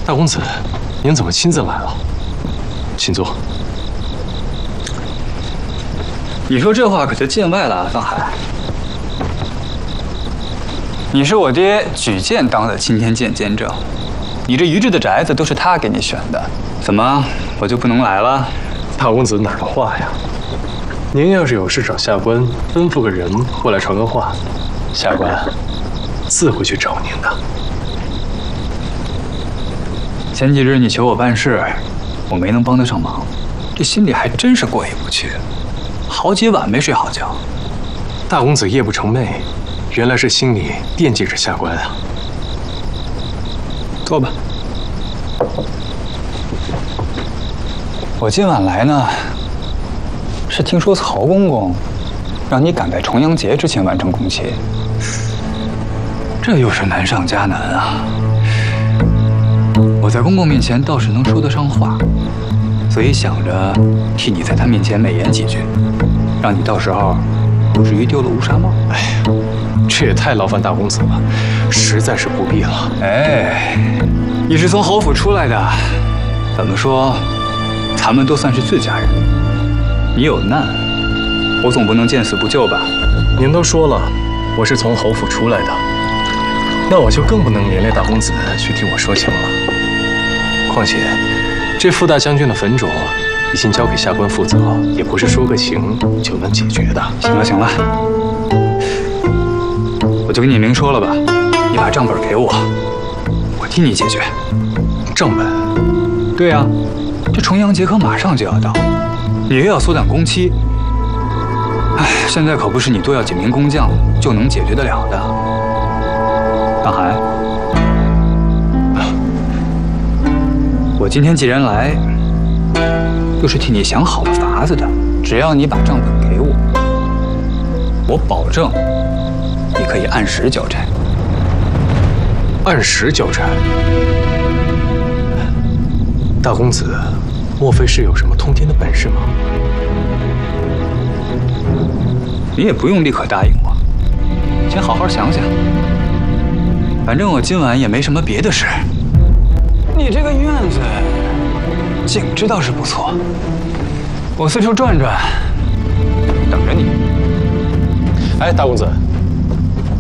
大公子，您怎么亲自来了？请坐。 你说这话可就见外了啊，方海。你是我爹举荐当的青天剑监正，你这余志的宅子都是他给你选的，怎么我就不能来了？ 大公子哪儿的话呀？您要是有事找下官，吩咐个人过来传个话，下官自会去找您的。 前几日你求我办事，我没能帮得上忙，这心里还真是过意不去，好几晚没睡好觉。 大公子夜不成寐，原来是心里惦记着下官啊。 坐吧。我今晚来呢，是听说曹公公让你赶在重阳节之前完成工期，这又是难上加难啊。我在公公面前倒是能说得上话，所以想着替你在他面前美言几句，让你到时候不至于丢了乌纱帽。 哎呀，这也太劳烦大公子了，实在是不必了。 哎，你是从侯府出来的，怎么说，咱们都算是自家人。你有难，我总不能见死不救吧？ 您都说了，我是从侯府出来的，那我就更不能连累大公子去替我说情了。况且，这傅大将军的坟冢已经交给下官负责，也不是说个情就能解决的。 行了行了，我就跟你明说了吧，你把账本给我，我替你解决。 账本？ 对啊，这重阳节可马上就要到，你又要缩短工期，哎，现在可不是你多要几名工匠就能解决得了的。大海，我今天既然来，又是替你想好了法子的。只要你把账本给我，我保证你可以按时交差。 按时交差？大公子，莫非是有什么通天的本事吗？ 你也不用立刻答应我，先好好想想。反正我今晚也没什么别的事。你这个院子景致倒是不错，我四处转转，等着你。 哎，大公子，